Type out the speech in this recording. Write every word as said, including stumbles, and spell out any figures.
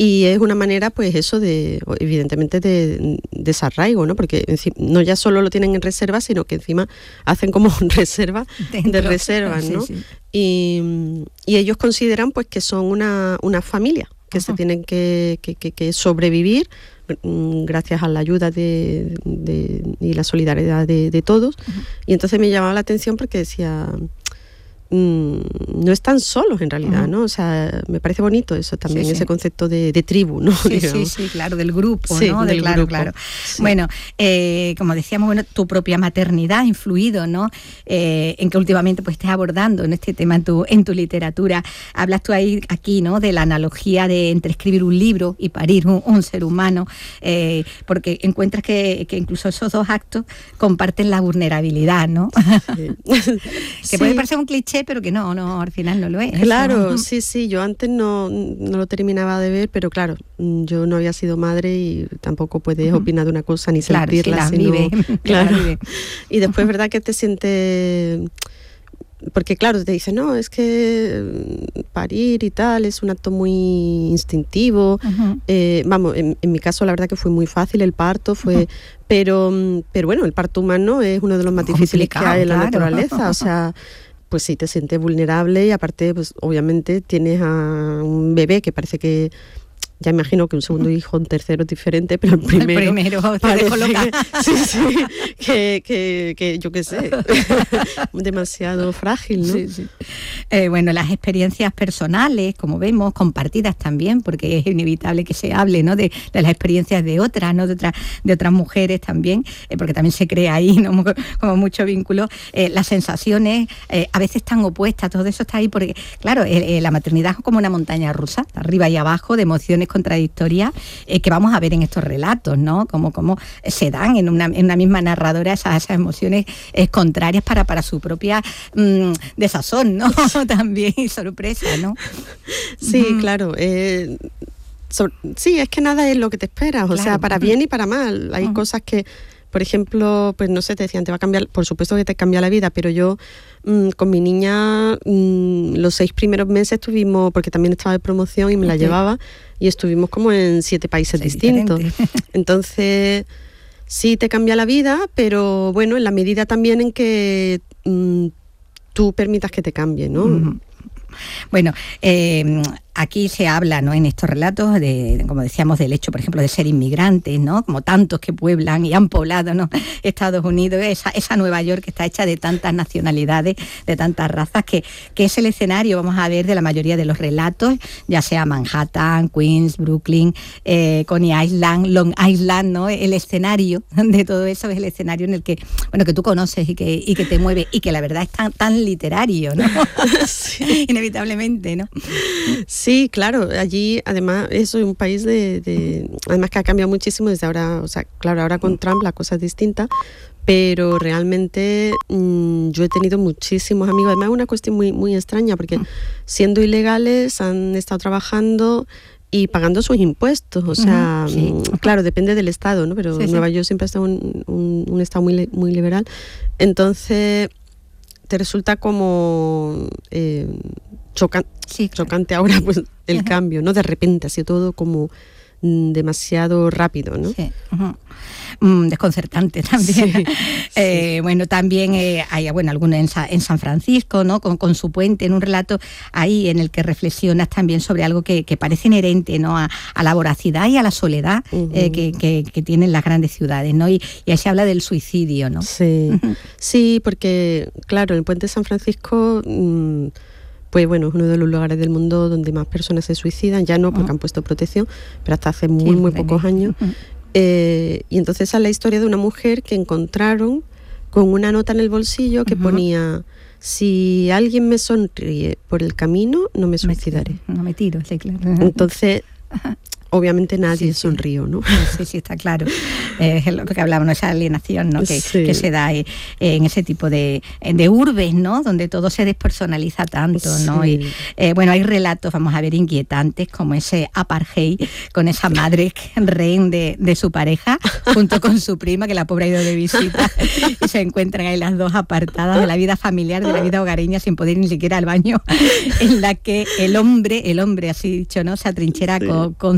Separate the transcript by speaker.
Speaker 1: Y es una manera, pues eso, de evidentemente de desarraigo, ¿no? Porque encima, no ya solo lo tienen en reserva, sino que encima hacen como reserva Dentro. de reservas, ¿no? Sí, sí. Y, y ellos consideran pues que son una, una familia, que uh-huh. se tienen que, que, que, que sobrevivir gracias a la ayuda de, de, y la solidaridad de, de todos. Uh-huh. Y entonces me llamaba la atención porque decía, mmm, no están solos en realidad, uh-huh. ¿no? O sea, me parece bonito eso también, sí, ese sí. concepto de, de tribu, ¿no?
Speaker 2: Sí, sí, sí, claro, del grupo, sí, ¿no?
Speaker 1: Del
Speaker 2: de, claro,
Speaker 1: grupo.
Speaker 2: claro.
Speaker 1: Sí.
Speaker 2: Bueno, eh, como decíamos, bueno, tu propia maternidad ha influido, ¿no? Eh, en que últimamente pues estés abordando en este tema en tu, en tu literatura. Hablas tú ahí, aquí, ¿no? De la analogía de entre escribir un libro y parir un, un ser humano, eh, porque encuentras que, que incluso esos dos actos comparten la vulnerabilidad, ¿no? Sí. que sí. puede parecer un cliché, pero que no, no, al final no lo es.
Speaker 1: Claro,
Speaker 2: ¿no?
Speaker 1: sí, sí, yo antes no, no lo terminaba de ver, pero claro, yo no había sido madre y tampoco puedes uh-huh. opinar de una cosa ni
Speaker 2: claro,
Speaker 1: sentirla,
Speaker 2: si
Speaker 1: sino,
Speaker 2: vive,
Speaker 1: claro.
Speaker 2: vive.
Speaker 1: Y después, verdad que te sientes, porque claro, te dicen, no, es que parir y tal es un acto muy instintivo. Uh-huh. Eh, vamos, en, en mi caso la verdad que fue muy fácil el parto, fue, uh-huh. pero, pero bueno, el parto humano es uno de los más difíciles que hay en la claro. naturaleza, o sea, pues sí, te sientes vulnerable y aparte, pues obviamente tienes a un bebé que parece que, ya imagino que un segundo hijo, un tercero es diferente, pero el primero...
Speaker 2: El primero te
Speaker 1: parece
Speaker 2: descoloca.
Speaker 1: Que, sí, sí, que, que, que yo qué sé, demasiado frágil, ¿no?
Speaker 2: Sí, sí. Eh, bueno, las experiencias personales, como vemos, compartidas también, porque es inevitable que se hable, ¿no? de, de las experiencias de otras, ¿no? De otras, de otras mujeres también, eh, porque también se crea ahí, ¿no? Como, como mucho vínculo. Eh, las sensaciones eh, a veces están opuestas, todo eso está ahí, porque, claro, eh, eh, la maternidad es como una montaña rusa, arriba y abajo, de emociones contradictorias eh, que vamos a ver en estos relatos, ¿no? Como, como se dan en una, en una misma narradora esas, esas emociones eh, contrarias para, para su propia mmm, desazón, ¿no? También y sorpresa, ¿no?
Speaker 1: Sí, uh-huh. claro. Eh, so, sí, es que nada es lo que te esperas, o claro. sea, para bien y para mal. Hay uh-huh. cosas que, por ejemplo, pues no sé, te decían, te va a cambiar, por supuesto que te cambia la vida, pero yo mmm, con mi niña mmm, los seis primeros meses estuvimos, porque también estaba de promoción y me la okay. llevaba, y estuvimos como en siete países sí, distintos. Diferente. Entonces, sí te cambia la vida, pero bueno, en la medida también en que mmm, tú permitas que te cambie, ¿no?
Speaker 2: Uh-huh. Bueno, eh, aquí se habla, ¿no? En estos relatos, de, como decíamos, del hecho, por ejemplo, de ser inmigrantes, ¿no? Como tantos que pueblan y han poblado, ¿no? Estados Unidos, esa, esa Nueva York que está hecha de tantas nacionalidades, de tantas razas, que, que es el escenario, vamos a ver, de la mayoría de los relatos, ya sea Manhattan, Queens, Brooklyn, eh, Coney Island, Long Island, ¿no? El escenario de todo eso es el escenario en el que, bueno, que tú conoces y que, y que te mueve, y que la verdad es tan, tan literario, ¿no? Sí. Inevitablemente, ¿no?
Speaker 1: Sí, claro, allí además eso es un país de, de además que ha cambiado muchísimo desde ahora, o sea, claro, ahora con Trump la cosa es distinta, pero realmente mmm, yo he tenido muchísimos amigos, además es una cuestión muy, muy extraña, porque siendo ilegales han estado trabajando y pagando sus impuestos, o sea, uh-huh, sí. claro, depende del estado, ¿no? Pero sí, Nueva sí. York siempre ha estado un, un, un estado muy, muy liberal, entonces te resulta como eh, chocan, sí, claro. chocante ahora pues el uh-huh. cambio, ¿no? De repente ha sido todo como mm, demasiado rápido, ¿no?
Speaker 2: Sí. Uh-huh. Mm, desconcertante también. Sí, eh, sí. Bueno, también eh, hay bueno, algunos en, Sa- en San Francisco, ¿no? Con, con su puente, en un relato ahí en el que reflexionas también sobre algo que, que parece inherente, ¿no? A, a la voracidad y a la soledad uh-huh. eh, que, que, que tienen las grandes ciudades, ¿no? Y, y ahí se habla del suicidio, ¿no?
Speaker 1: Sí, uh-huh. sí, porque, claro, el puente de San Francisco... Mmm, pues bueno, es uno de los lugares del mundo donde más personas se suicidan, ya no porque uh-huh. han puesto protección, pero hasta hace muy, muy pocos años. Uh-huh. Eh, y entonces esa es la historia de una mujer que encontraron con una nota en el bolsillo que uh-huh. ponía: si alguien me sonríe por el camino, no me suicidaré.
Speaker 2: No me tiro, sí, claro.
Speaker 1: Entonces... Uh-huh. Obviamente nadie sí, sonrió, ¿no?
Speaker 2: Sí, sí, está claro. Eh, es lo que hablábamos, esa alienación, ¿no? Que, sí. que se da eh, en ese tipo de, de urbes, ¿no? Donde todo se despersonaliza tanto, ¿no? Sí. Y eh, bueno, hay relatos, vamos a ver, inquietantes, como ese apartheid con esa madre rehén de, de su pareja, junto con su prima, que la pobre ha ido de visita, y se encuentran ahí las dos apartadas de la vida familiar, de la vida hogareña, sin poder ir ni siquiera al baño, en la que el hombre, el hombre así dicho, ¿no? Se atrinchera sí. con, con